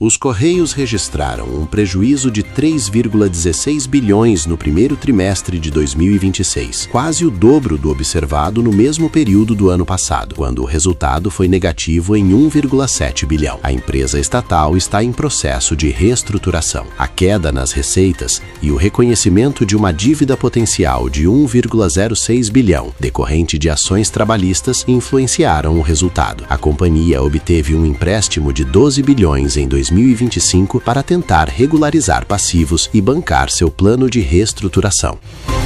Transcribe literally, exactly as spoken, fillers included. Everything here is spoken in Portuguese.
Os Correios registraram um prejuízo de três vírgula dezesseis bilhões no primeiro trimestre de dois mil e vinte e seis, quase o dobro do observado no mesmo período do ano passado, quando o resultado foi negativo em um vírgula sete bilhão. A empresa estatal está em processo de reestruturação. A queda nas receitas e o reconhecimento de uma dívida potencial de um vírgula zero seis bilhão, decorrente de ações trabalhistas, influenciaram o resultado. A companhia obteve um empréstimo de doze bilhões em dois mil e vinte e cinco para tentar regularizar passivos e bancar seu plano de reestruturação.